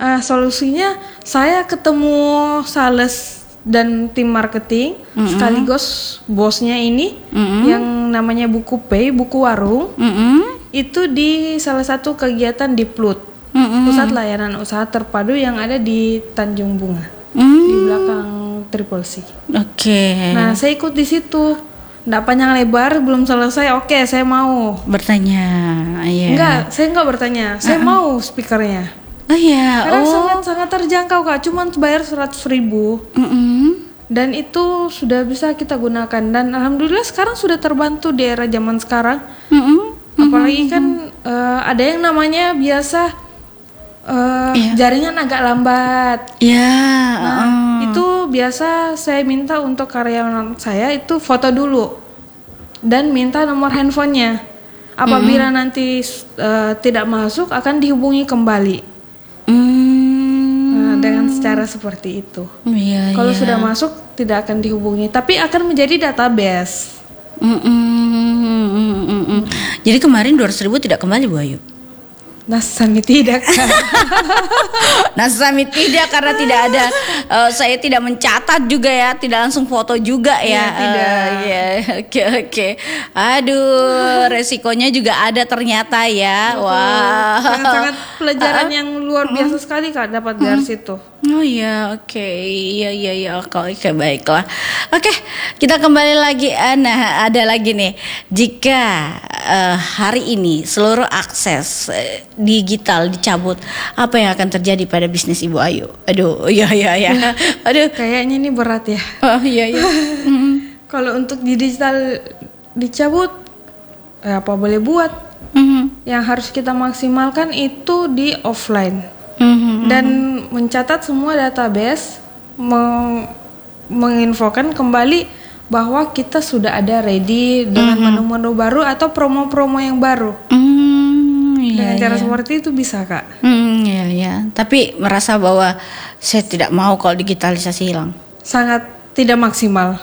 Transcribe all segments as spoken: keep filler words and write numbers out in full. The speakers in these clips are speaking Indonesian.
uh, solusinya saya ketemu sales dan tim marketing mm-hmm. sekaligus bosnya ini mm-hmm. yang namanya Buku Pay, buku warung mm-hmm. itu di salah satu kegiatan di Plut mm-hmm. pusat layanan usaha terpadu yang ada di Tanjung Bunga mm-hmm. di belakang Triple C. Oke. Okay. Nah saya ikut di situ. Nggak panjang lebar, belum selesai. Oke, okay, saya mau bertanya. Yeah. Enggak, saya enggak bertanya. Saya uh-uh. mau speakernya. Oh iya. Karena oh. sangat sangat terjangkau kak. Cuman bayar seratus ribu. Mm-hmm. Dan itu sudah bisa kita gunakan. Dan alhamdulillah sekarang sudah terbantu di era zaman sekarang. Mm-hmm. Apalagi kan uh, ada yang namanya biasa uh, yeah. jaringan agak lambat. Iya. Yeah. Nah, uh. itu biasa saya minta untuk karyawan saya itu foto dulu dan minta nomor handphonenya. Apabila mm-hmm. nanti uh, tidak masuk akan dihubungi kembali. Mm. Nah, dengan cara seperti itu. Yeah, Kalau yeah. sudah masuk tidak akan dihubungi, tapi akan menjadi database. Mm-mm. Jadi kemarin dua ratus ribu tidak kembali Bu Ayu? Nasami tidak. Nasami tidak karena tidak ada uh, saya tidak mencatat juga ya, tidak langsung foto juga ya. Ya tidak. Uh, ya, oke oke. Aduh, resikonya juga ada ternyata ya. Betul. Wah. Sangat-sangat pelajaran uh, yang luar biasa uh, sekali Kak dapat uh, dari situ. Oh iya, oke. Iya iya iya, oke oke baiklah. Oke, kita kembali lagi. Nah, ada lagi nih. Jika uh, hari ini seluruh akses uh, digital dicabut, apa yang akan terjadi pada bisnis Ibu Ayu? Aduh, iya iya iya. Aduh, kayaknya ini berat ya. Oh iya iya. Mm-hmm. Kalau untuk digital dicabut, eh, apa boleh buat? Mm-hmm. Yang harus kita maksimalkan itu di offline. Mm-hmm. Dan mencatat semua database, meng- menginfokan kembali bahwa kita sudah ada ready dengan mm-hmm. menu-menu baru atau promo-promo yang baru. Mm-hmm. Dengan iya, cara iya. seperti itu bisa Kak. Hmm, iya ya. Tapi merasa bahwa saya tidak mau kalau digitalisasi hilang. Sangat tidak maksimal.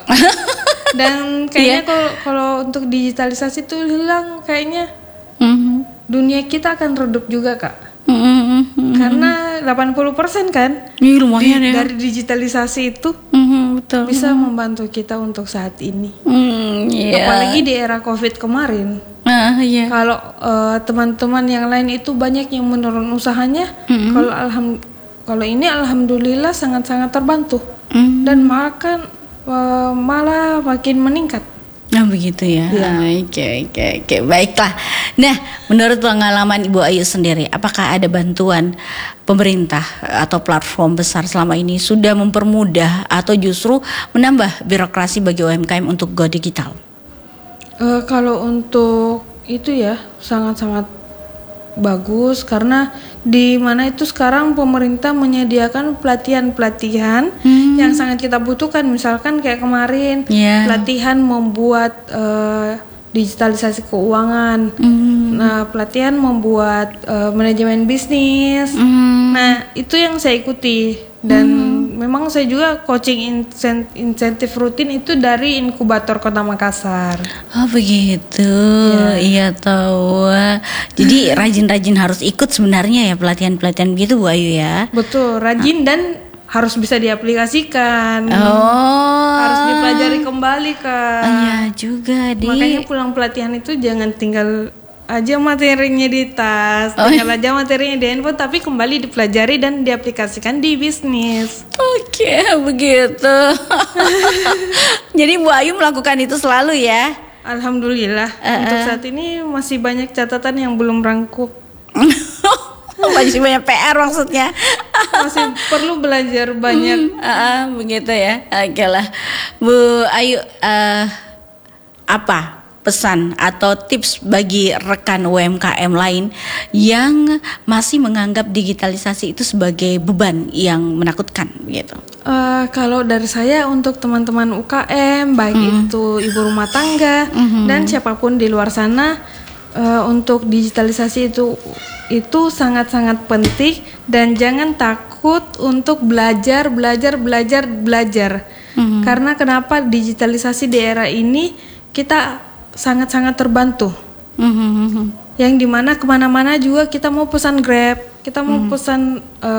Dan kayaknya kalau yeah. kalau untuk digitalisasi itu hilang, kayaknya mm-hmm. dunia kita akan redup juga Kak. Mm-hmm. Karena delapan puluh persen kan Ih, lumayan di, ya. dari digitalisasi itu mm-hmm, betul. bisa membantu kita untuk saat ini. Mm, yeah. Apalagi di era COVID kemarin. Uh, yeah. Kalau uh, teman-teman yang lain itu banyak yang menurun usahanya, mm-hmm. kalau alham kalau ini alhamdulillah sangat-sangat terbantu mm-hmm. dan makan uh, malah makin meningkat. Oh begitu ya. Oke oke oke baiklah. Nah, menurut pengalaman Ibu Ayu sendiri, apakah ada bantuan pemerintah atau platform besar selama ini sudah mempermudah atau justru menambah birokrasi bagi U M K M untuk go digital? Uh, kalau untuk itu ya sangat-sangat bagus karena di mana itu sekarang pemerintah menyediakan pelatihan-pelatihan hmm. yang sangat kita butuhkan, misalkan kayak kemarin yeah. pelatihan membuat uh, digitalisasi keuangan, hmm. nah pelatihan membuat uh, manajemen bisnis, hmm. nah itu yang saya ikuti dan hmm. memang saya juga coaching insentif rutin itu dari inkubator Kota Makassar. Oh begitu, ya. Iya tahu. Jadi rajin-rajin harus ikut sebenarnya ya pelatihan-pelatihan begitu Bu Ayu ya. Betul, rajin ah. dan harus bisa diaplikasikan. Oh. Harus dipelajari kembali Kak. Iya juga di. Makanya pulang pelatihan itu jangan tinggal aja materinya di tas, oh. tinggal aja materinya di handphone, tapi kembali dipelajari dan diaplikasikan di bisnis. Oke, begitu. Jadi Bu Ayu melakukan itu selalu ya? Alhamdulillah. Uh-uh. Untuk saat ini masih banyak catatan yang belum rangkup. Masih banyak P R maksudnya. Masih perlu belajar banyak. Hmm, uh, begitu ya. Oke lah, Bu Ayu, uh, apa pesan atau tips bagi rekan U M K M lain yang masih menganggap digitalisasi itu sebagai beban yang menakutkan gitu? Uh, kalau dari saya untuk teman-teman U K M, baik mm. itu ibu rumah tangga mm-hmm. dan siapapun di luar sana, uh, untuk digitalisasi itu itu sangat-sangat penting dan jangan takut untuk belajar, belajar, belajar, belajar. Mm-hmm. Karena kenapa digitalisasi di era ini kita sangat-sangat terbantu. Mm-hmm. Yang dimana kemana-mana juga kita mau pesan Grab, kita mau mm-hmm. pesan uh,